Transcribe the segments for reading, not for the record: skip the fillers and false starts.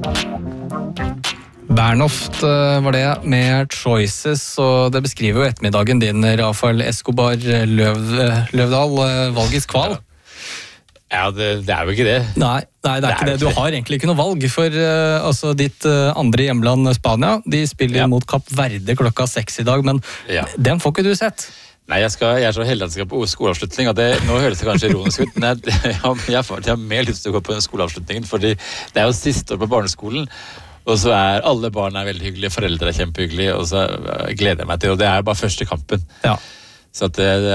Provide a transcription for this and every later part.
Bernhoft var det med Choices, og det beskriver jo ettermiddagen din, Rafael Escobar Løvdahl, valgets kval. Ja, det jo ikke det. Nei, det er ikke det. Du har egentlig ikke noe valg, for altså, ditt andre hjemland Spania, de spiller mot Kapp Verde klokka 6 i dag, men den får ikke du sett. Nei, jeg er så heldig at jeg skal på skoleavslutning, og nå høres det kanskje ironisk ut, men jeg har mer lyst til å gå på den skoleavslutningen, fordi det jo siste år på barneskolen, og så alle barn veldig hyggelige, foreldre kjempehyggelige, og så gleder jeg meg til, og det jo bare første kampen. Ja. Så at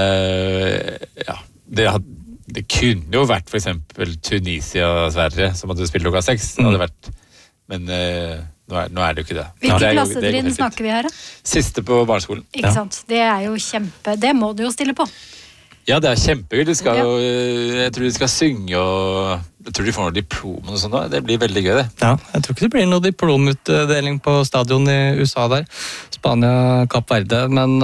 det kunne jo vært for eksempel Tunisia og Sverige, som hadde spilt klokka 6, hadde vært, men nå det jo ikke det. Hvilke klassetrinn snakker vi her da? Siste på barneskolen. Ikke sant? Det jo det må du jo stille på. Ja, det kjempegøy. Jeg tror de skal synge, og jeg tror de får noen diplom og sånt. Det blir veldig gøy, det. Ja, jeg tror ikke det blir noen diplomutdeling på stadion i USA der. Spania, Kapp Verde. Men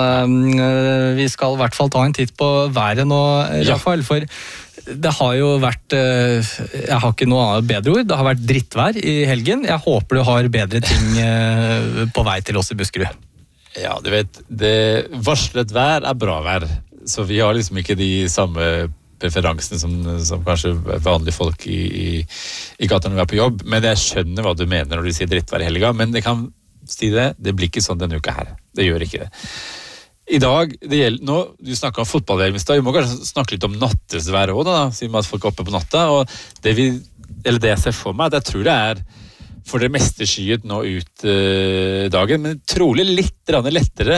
vi skal i hvert fall ta en titt på været nå, Rafael, for det har jo vært, jeg har ikke noe annet bedre ord, det har vært drittvær i helgen. Jeg håper du har bedre ting på vei til oss i Buskerud. Ja, du vet, varslet vær bra vær. Så vi har liksom ikke de samme preferansene som kanskje vanlige folk i gata når vi på jobb. Men jeg skjønner hva du mener når du sier drittvær i helga, men jeg kan si det blir ikke sånn denne uka her. Det gjør ikke det. I dag, det gjelder nå, du snakket om fotball-VM i stad, vi må kanskje snakke litt om nattesvær også da, siden at folk oppe på natta, og det jeg ser for meg, jeg tror det for det meste skyet nå ut dagen, men trolig litt lettere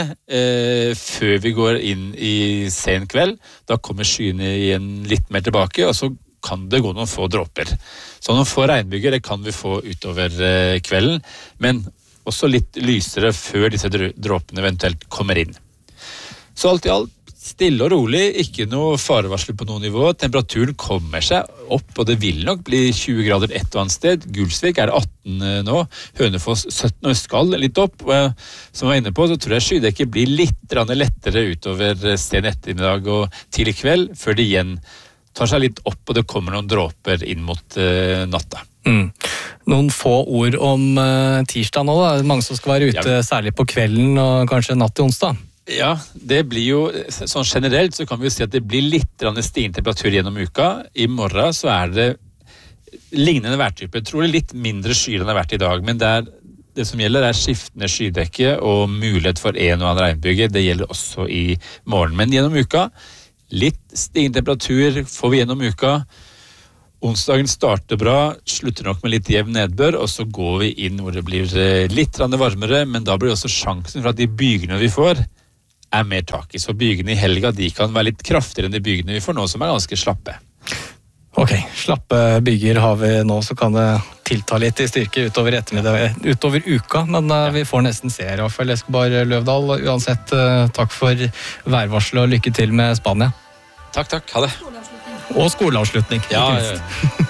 før vi går inn i sen kveld. Da kommer skyene igjen litt mer tilbake, og så kan det gå noen få dråper. Så noen få regnbyger, det kan vi få utover kvelden, men også litt lysere før disse dråpene eventuelt kommer inn. Så alt i alt, stille og rolig, ikke noe farevarsel på noe nivå. Temperaturen kommer seg opp, og det vil nok bli 20 grader et og annet sted. Gulsvik det 18 nå, Hønefoss 17 og Skall litt opp. Og som jeg var inne på, så tror jeg skydekket blir litt lettere utover sen ettermiddag og tidlig kveld, før det igjen tar seg litt opp, og det kommer noen dråper inn mot natta. Noen få ord om tirsdag nå da. Mange som skal være ute, særlig på kvelden og kanskje natt til onsdag. Ja, det blir jo, sånn generelt så kan vi jo si at det blir litt stigende temperatur gjennom uka. I morgen så det lignende værtype, trolig litt mindre skyer enn det har vært i dag, men det som gjelder skiftende skydekke og mulighet for en og annen regnbyge. Det gjelder også i morgen, men gjennom uka, litt stigende temperatur får vi gjennom uka. Onsdagen starter bra, slutter nok med litt jevn nedbør, og så går vi inn hvor det blir litt varmere, men da blir også sjansen for at de bygene vi får mer tak i. Så bygene i helga, de kan være litt kraftigere enn de bygene vi får nå, som ganske slappe. Ok, slappe bygger har vi nå, så kan det tilta litt i styrke utover utover uka, men vi får nesten se, Rafael Escobar Løvdahl. Uansett, takk for værvarsel og lykke til med Spania. Takk, ha det. Og skoleavslutning, ikke minst. Ja.